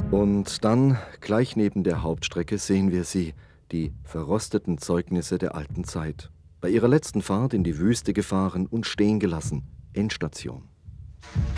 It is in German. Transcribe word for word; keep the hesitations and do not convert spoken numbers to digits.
Und dann, gleich neben der Hauptstrecke, sehen wir sie, die verrosteten Zeugnisse der alten Zeit. Bei ihrer letzten Fahrt in die Wüste gefahren und stehen gelassen. Endstation.